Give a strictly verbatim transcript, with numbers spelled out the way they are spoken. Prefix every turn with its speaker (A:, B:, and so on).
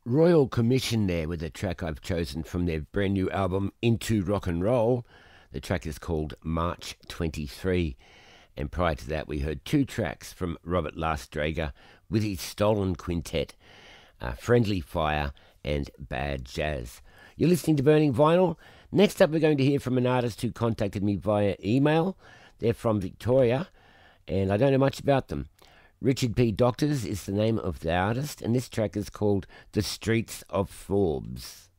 A: Royal Commission there with a track I've chosen from their brand new album Into Rock and Roll. The track is called March twenty-three. And prior to that, we heard two tracks from Robert Lastdrager with his Stolen Quintet, uh, Friendly Fire and Bad Jazz. You're listening to Burning Vinyl. Next up, we're going to hear from an artist who contacted me via email. They're from Victoria, and I don't know much about them. Richard P. Doctors is the name of the artist, and this track is called The Streets of Forbes.